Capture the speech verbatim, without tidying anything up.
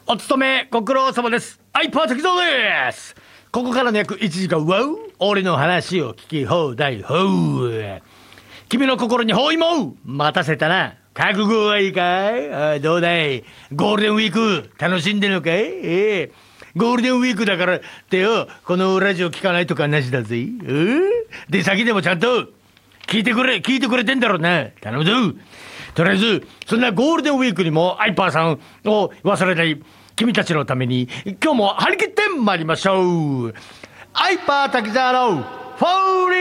お勤めご苦労様です。アイパー滝蔵です。ここからの約いちじかんは俺の話を聞き放題ほう。君の心に包囲も待たせたな。覚悟はいいかい？あ、どうだい、ゴールデンウィーク楽しんでるのかい？ええ、ゴールデンウィークだからってよ、このラジオ聞かないとかなしだぜ。えで先でもちゃんと聞いてくれ聞いてくれてんだろうな。頼むぞ。とりあえずそんなゴールデンウィークにもアイパーさんを忘れない君たちのために今日も張り切って参りましょう。アイパー滝沢のフォーリー